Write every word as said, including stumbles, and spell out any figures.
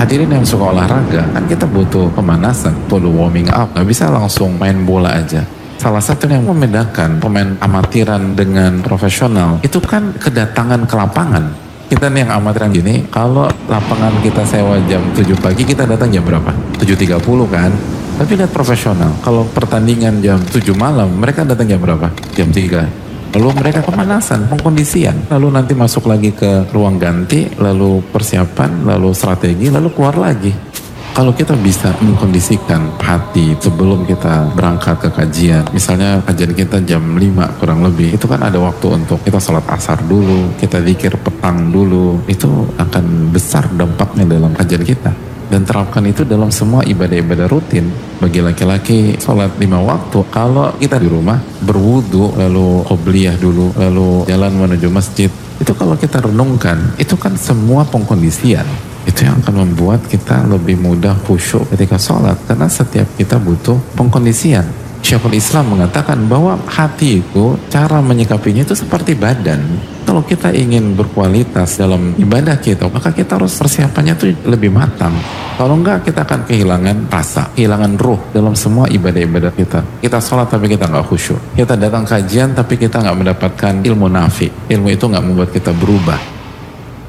Hadirin yang suka olahraga, kan kita butuh pemanasan, perlu warming up, nggak bisa langsung main bola aja. Salah satu yang membedakan pemain amatiran dengan profesional, itu kan kedatangan ke lapangan. Kita nih yang amatiran gini, kalau lapangan kita sewa jam tujuh pagi, kita datang jam berapa? tujuh tiga puluh kan? Tapi lihat profesional, kalau pertandingan jam tujuh malam, mereka datang jam berapa? Jam tiga. Lalu mereka pemanasan, pengkondisian. Lalu nanti masuk lagi ke ruang ganti, lalu persiapan, lalu strategi, lalu keluar lagi. Kalau kita bisa mengkondisikan hati sebelum kita berangkat ke kajian, misalnya kajian kita jam lima kurang lebih, itu kan ada waktu untuk kita sholat asar dulu, kita zikir petang dulu, itu akan besar dampaknya dalam kajian kita. Dan terapkan itu dalam semua ibadah-ibadah rutin. Bagi laki-laki sholat lima waktu, kalau kita di rumah berwudu, lalu qobliyah dulu, lalu jalan menuju masjid, itu kalau kita renungkan, itu kan semua pengkondisian. Itu yang akan membuat kita lebih mudah khusyuk ketika sholat, karena setiap kita butuh pengkondisian. Syekhul Islam mengatakan bahwa hati itu, cara menyikapinya itu seperti badan. Kalau kita ingin berkualitas dalam ibadah kita, maka kita harus persiapannya itu lebih matang. Kalau enggak, kita akan kehilangan rasa, kehilangan ruh dalam semua ibadah-ibadah kita. Kita sholat tapi kita nggak khusyuk. Kita datang kajian tapi kita nggak mendapatkan ilmu nafi. Ilmu itu nggak membuat kita berubah.